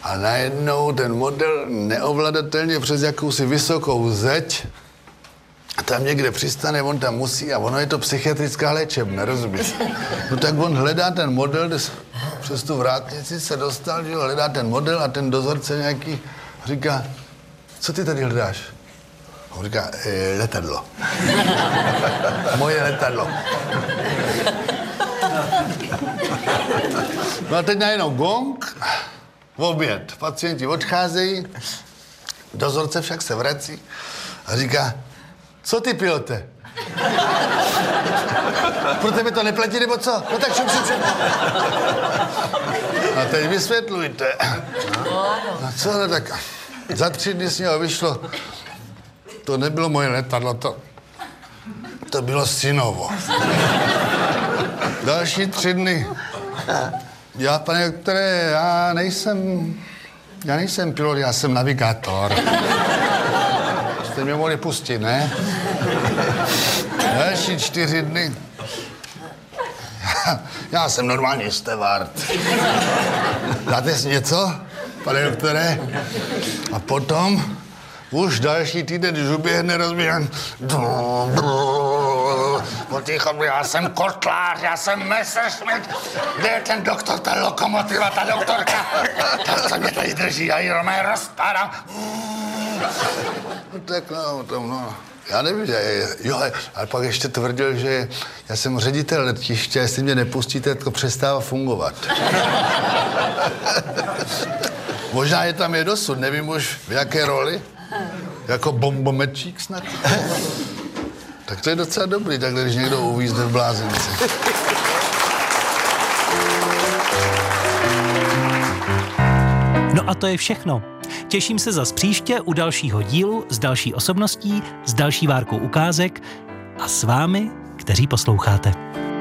A najednou ten model neovladatelně přes jakousi vysokou zeď a tam někde přistane, on tam musí a ono je to psychiatrická léčebna, rozumíš? No tak on hledá ten model, přes tu vrátnici se dostal, že hledá ten model a ten dozorce nějaký říká, co ty tady hledáš? On říká, letadlo. Moje letadlo. No a teď najednou gong, oběd, pacienti odcházejí, dozorce však se vrací a říká, co ty, pilote? Pro tebe to neplatí, nebo co? No tak šup. A teď vysvětlujte. No co, no tak za 3 dny z něho vyšlo, to nebylo moje letadlo, to bylo synovo. Další 3 dny. Já, pane doktore, já nejsem pilot, já jsem navigátor. Jste mě mohli pustit, ne? Další 4 dny. Já jsem normální stevard. Dáte si něco, pane doktore? A potom už další týden, když uběhne, rozběhne. Poticho, já jsem kotlář, já jsem Messerschmitt. Kde je ten doktor, ta lokomotiva, ta doktorka? Ta, co mě tady drží, já ji normálně rozpádám. No tak no. Já nevím, jo, ale pak ještě tvrdil, že já jsem ředitel letiště, jestli mě nepustíte, to přestává fungovat. Možná je tam dosud, nevím už v jaké roli. Jako bombomečík snad. Tak to je docela dobrý, takhle, když někdo uvízne v blázinci. No a to je všechno. Těším se zas příště u dalšího dílu s další osobností, s další várkou ukázek a s vámi, kteří posloucháte.